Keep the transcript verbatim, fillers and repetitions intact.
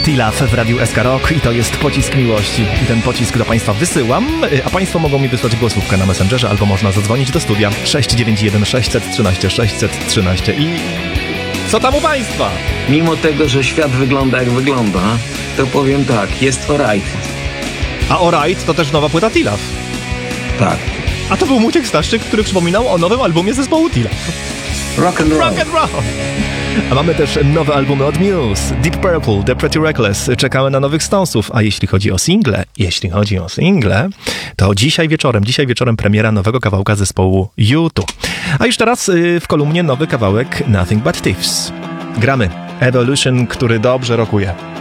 Tilaf w Radiu S K Rock i to jest Pocisk Miłości. I ten pocisk do Państwa wysyłam, a Państwo mogą mi wysłać głosówkę na Messengerze albo można zadzwonić do studia sześć dziewięć jeden sześć jeden trzy sześć jeden trzy i... Co tam u Państwa? Mimo tego, że świat wygląda jak wygląda, to powiem tak, jest alright. A Alright to też nowa płyta Tilaf. Tak. A to był Maciek Staszczyk, który przypominał o nowym albumie zespołu Tilaf. Rock and roll. Rock and roll. A mamy też nowe albumy od Muse, Deep Purple, The Pretty Reckless. Czekamy na nowych Stonesów. A jeśli chodzi o single, jeśli chodzi o single, to dzisiaj wieczorem, dzisiaj wieczorem premiera nowego kawałka zespołu U two. A już teraz w kolumnie nowy kawałek Nothing But Thieves. Gramy Evolution, który dobrze rokuje.